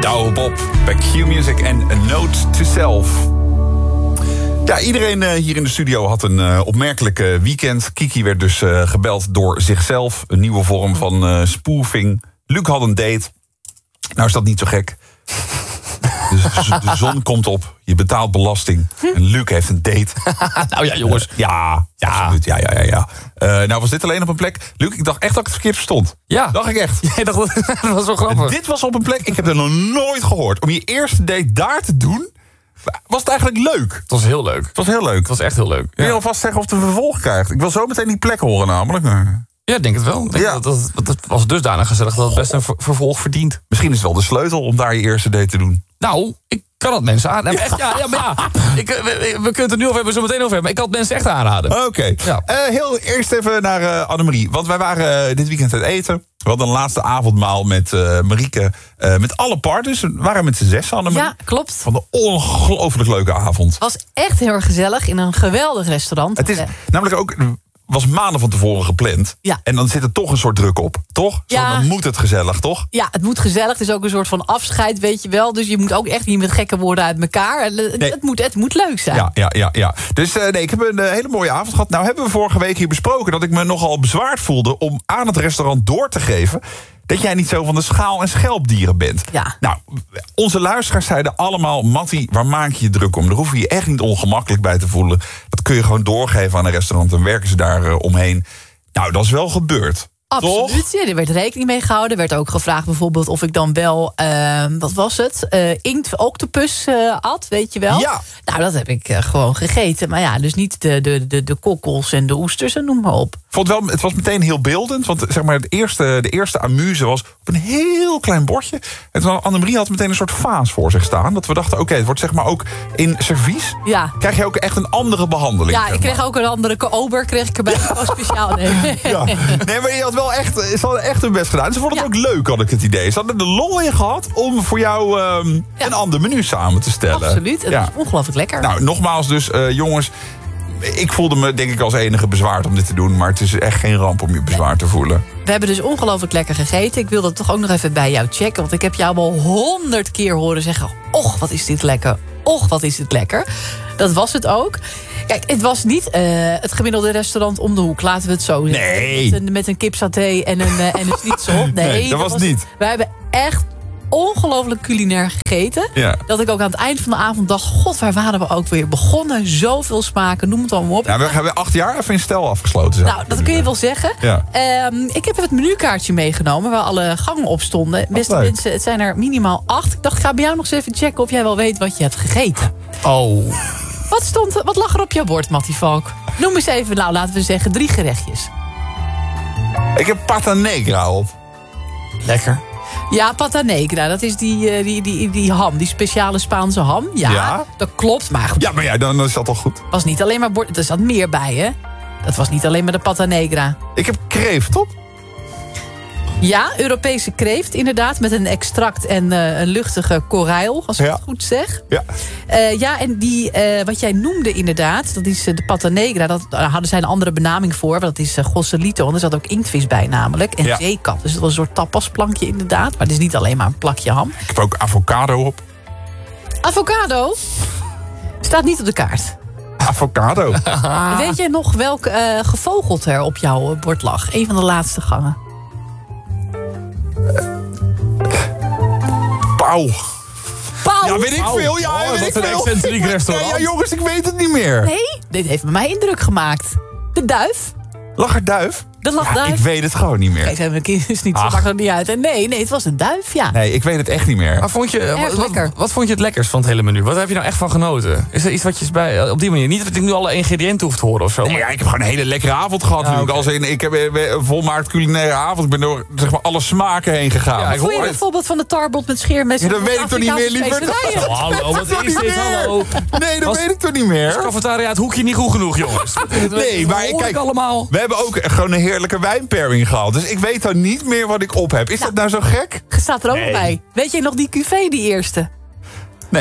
Douwe Bob, bij Q-Music en A Note to Self. Ja, iedereen hier in de studio had een opmerkelijk weekend. Kiki werd dus gebeld door zichzelf. Een nieuwe vorm van spoofing. Luc had een date. Nou is dat niet zo gek. De zon komt op, je betaalt belasting. En Luc heeft een date. Nou ja, jongens. Ja. Nou was dit alleen op een plek. Luc, ik dacht echt dat ik het verkeerd verstond. Ja. Dacht ik echt. Jij dacht, dat was wel grappig. Dit was op een plek, ik heb er nog nooit gehoord. Om je eerste date daar te doen, was het eigenlijk leuk. Het was heel leuk. Het was heel leuk. Het was echt heel leuk. Wil je alvast zeggen of het een vervolg krijgt? Ik wil zo meteen die plek horen namelijk. Ja, ik denk het wel. Ik denk dat was dusdanig gezellig dat het best een vervolg verdient. Misschien is het wel de sleutel om daar je eerste date te doen. Nou, ik kan het mensen aanraden. We kunnen het er nu over hebben, zo meteen over hebben. Maar ik kan het mensen echt aanraden. Oké. Ja. Heel eerst even naar Annemarie. Want wij waren dit weekend uit eten. We hadden een laatste avondmaal met Marieke. Met alle partners. We waren met z'n 6, Annemarie. Ja, klopt. Van een ongelooflijk leuke avond. Het was echt heel erg gezellig in een geweldig restaurant. Het is namelijk ook... was maanden van tevoren gepland. Ja. En dan zit er toch een soort druk op. Toch? Ja. Dan moet het gezellig, toch? Ja, het moet gezellig. Het is ook een soort van afscheid, weet je wel. Dus je moet ook echt niet met gekke woorden uit elkaar. Nee. Het moet leuk zijn. Ja. Dus ik heb een hele mooie avond gehad. Nou hebben we vorige week hier besproken dat ik me nogal bezwaard voelde om aan het restaurant door te geven dat jij niet zo van de schaal- en schelpdieren bent. Ja. Nou, onze luisteraars zeiden allemaal, Mattie, waar maak je je druk om? Daar hoef je je echt niet ongemakkelijk bij te voelen. Dat kun je gewoon doorgeven aan een restaurant. Dan werken ze daar omheen. Nou, dat is wel gebeurd. Absoluut, ja, er werd rekening mee gehouden. Er werd ook gevraagd bijvoorbeeld of ik dan wel, wat was het? Inkt, octopus at, weet je wel? Ja. Nou, dat heb ik gewoon gegeten. Maar ja, dus niet de kokkels en de oesters en noem maar op. Het was meteen heel beeldend. Want zeg maar, de eerste amuse was op een heel klein bordje. En toen Annemarie had meteen een soort vaas voor zich staan. Dat we dachten, oké, het wordt zeg maar ook in servies. Ja. Krijg je ook echt een andere behandeling. Ja, ik kreeg ook een andere ober, kreeg ik erbij. Gewoon speciaal. Nee. Ja. Nee, maar je had wel echt, ze hadden echt hun best gedaan. Ze vonden het ook leuk, had ik het idee. Ze hadden de lol in gehad om voor jou een ander menu samen te stellen. Absoluut, het was ongelooflijk lekker. Nou, nogmaals dus, jongens, ik voelde me denk ik als enige bezwaard om dit te doen. Maar het is echt geen ramp om je bezwaar te voelen. We hebben dus ongelooflijk lekker gegeten. Ik wil dat toch ook nog even bij jou checken. Want ik heb jou al 100 keer horen zeggen, och, wat is dit lekker. Och, wat is dit lekker. Dat was het ook. Kijk, het was niet het gemiddelde restaurant om de hoek, laten we het zo zeggen. Nee. Met een kipsaté en een schnitzel. Nee, dat was niet. Wij hebben echt ongelooflijk culinair gegeten. Ja. Dat ik ook aan het eind van de avond dacht, god, waar waren we ook weer begonnen? Zoveel smaken, noem het allemaal op. Ja, we hebben 8 jaar even in stijl afgesloten. Nou, dat kun je wel zeggen. Ja. Ik heb even het menukaartje meegenomen waar alle gangen op stonden. Beste leuk. mensen, het zijn er minimaal 8. Ik dacht, ik ga bij jou nog eens even checken of jij wel weet wat je hebt gegeten. Oh. Wat lag er op jouw bord, Mattie Valk? Noem eens even, nou, laten we zeggen 3 gerechtjes. Ik heb pata negra op. Lekker. Ja, pata negra, dat is die ham, die speciale Spaanse ham. Ja, dat klopt, maar goed. Ja, maar ja, dan is dat al goed. Was niet alleen maar bord, er zat meer bij, hè? Dat was niet alleen maar de pata negra. Ik heb kreeft op. Ja, Europese kreeft, inderdaad, met een extract en een luchtige korijl, als ik het goed zeg. Ja. En die, wat jij noemde inderdaad, dat is de pata negra. Daar hadden zij een andere benaming voor, want dat is Joselito. En er zat ook inktvis bij namelijk, en zeekat. Dus dat was een soort tapasplankje inderdaad. Maar het is niet alleen maar een plakje ham. Ik heb ook avocado op. Avocado staat niet op de kaart. Avocado. Weet jij nog welk gevogelte er op jouw bord lag? Een van de laatste gangen. Pauw. Pauw? Ja, weet ik veel. Ja, weet ik wat een veel. excentriek restaurant. Ja, jongens, ik weet het niet meer. Nee, dit heeft bij mij indruk gemaakt. De duif. Lag er duif? Dat lag duif. Ik weet het gewoon niet meer. Kijk, mijn kind is niet zo makkelijk niet uit. En nee, het was een duif, ja. Nee, ik weet het echt niet meer. Maar wat vond je het lekkerst van het hele menu? Wat heb je nou echt van genoten? Is er iets wat je bij op die manier... Niet dat ik nu alle ingrediënten hoef te horen of zo. Nee, ja, ik heb gewoon een hele lekkere avond gehad. Ja, Als ik heb een volmaakt culinaire avond. Ik ben door zeg maar, alle smaken heen gegaan. Ja, Wat vond je bijvoorbeeld van de tarbot met scheermessen? Ja, dat weet ik toch niet meer, lieverd? Oh, hallo, wat is dit? Hallo. Nee, dat weet ik toch niet meer? Cafetaria het hoekje niet goed genoeg, jongens. Nee, maar kijk, allemaal. we hebben ook gewoon een heerlijke wijnpairing gehad. Dus ik weet dan niet meer wat ik op heb. Is dat nou zo gek? Staat er ook bij. Weet je nog die cuvée, die eerste?